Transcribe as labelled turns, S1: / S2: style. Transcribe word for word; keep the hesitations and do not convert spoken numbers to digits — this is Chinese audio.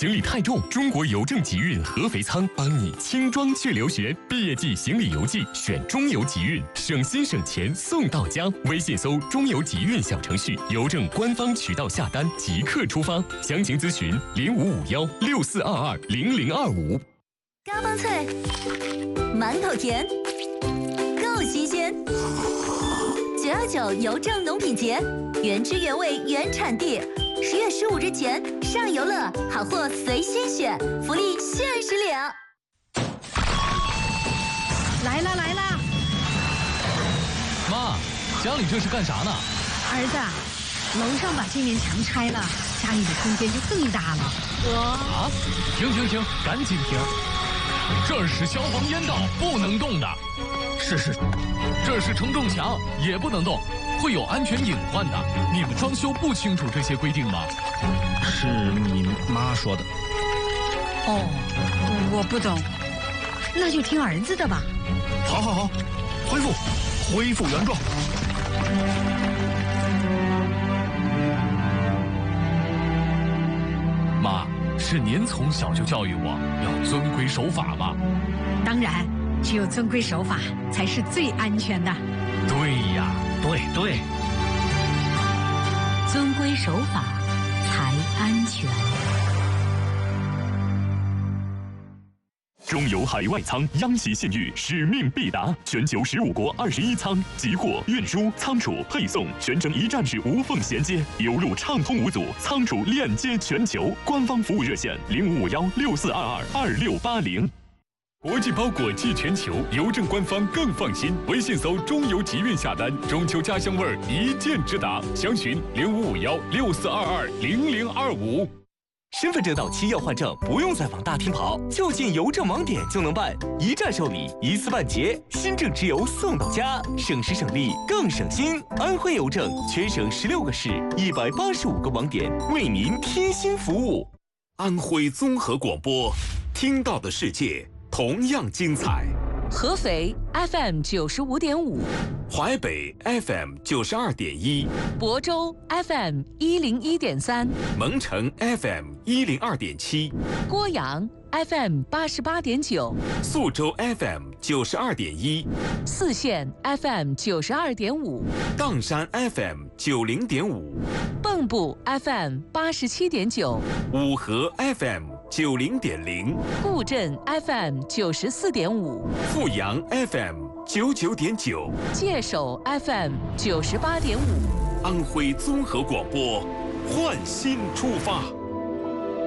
S1: 行李太重，中国邮政集运合肥仓帮你轻装去留学。毕业季行李邮寄选中邮集运，省心省钱送到家。微信搜中邮集运小程序，邮政官方渠道下单即刻出发。详情咨询零五五幺六四二二零零二五。
S2: 嘎嘣脆，满口甜，够新鲜。九幺九邮政农品节，原汁原味原产地。十月十五日前上游乐，好货随心选，福利限时领。
S3: 来了来了！
S4: 妈，家里这是干啥呢？
S3: 儿子，楼上把这面墙拆了，家里的空间就更大了。我
S4: 啊！停停停，赶紧停！这儿是消防烟道，不能动的。是是，这是承重墙，也不能动，会有安全隐患的。你们装修不清楚这些规定吗？
S5: 是你妈说的。
S3: 哦，我不懂，那就听儿子的吧。
S5: 好好好，恢复，恢复原状。
S4: 妈，是您从小就教育我要遵规守法吗？
S3: 当然，只有遵规守法才是最安全的。
S4: 对呀，
S5: 对对，
S3: 遵规守法才安全。
S1: 中油海外仓央企信誉，使命必达，全球十五国二十一仓，集货、运输、仓储、配送全程一站式无缝衔接，油路畅通无阻，仓储链接全球。官方服务热线零五五幺六四二二二六八零。国际包裹寄全球，邮政官方更放心。微信搜中邮集运下单，中秋家乡味儿一键直达。详询零五五幺六四二二零零二五。
S6: 身份证到期要换证，不用再往大厅跑，就进邮政网点就能办，一站受理，一次办结，新政直邮送到家，省时省力更省心。安徽邮政全省十六个市，一百八十五个网点，为您贴心服务。
S7: 安徽综合广播，听到的世界同样精彩。
S2: 合肥 F M 九十五点五，
S7: 淮北 F M 九十二点一，
S2: 亳州 F M 一零一点三，
S7: 蒙城 F M 一零二点七，
S2: 郭阳 F M 八十八点九，
S7: 宿州 F M 九十二点一，
S2: 泗县 F M 九十二点五，
S7: 砀山 F M 九零点五，
S2: 蚌埠 F M 八十七点九，
S7: 五河 F M 九零点零，
S2: 固镇 F M 九十四点五，
S7: 阜阳 F M 九九点九，
S2: 界首 F M 九十八点五。
S7: 安徽综合广播，焕新出发。